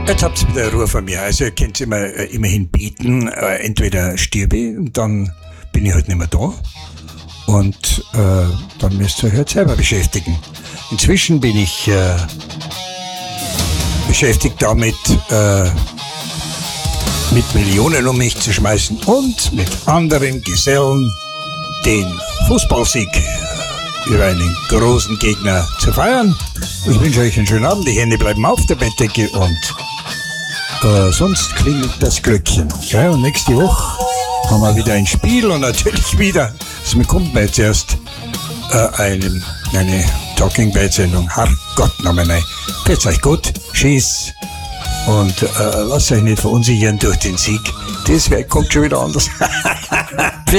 Jetzt habt ihr wieder Ruhe von mir. Also ihr könnt immerhin bieten, entweder stirbe und dann bin ich halt nicht mehr da. Und dann müsst ihr euch halt selber beschäftigen. Inzwischen bin ich beschäftigt damit, mit Millionen um mich zu schmeißen und mit anderen Gesellen den Fußballsieg über einen großen Gegner zu feiern. Ich wünsche euch einen schönen Abend. Die Hände bleiben auf der Bettdecke und sonst klingelt das Glöckchen. Ja, und nächste Woche haben wir wieder ein Spiel und natürlich wieder, das bekommt mir jetzt erst eine Talking Bad Sendung. Herrgott, nochmal nein. Geht's euch gut, tschüss und lasst euch nicht verunsichern durch den Sieg. Das kommt schon wieder anders.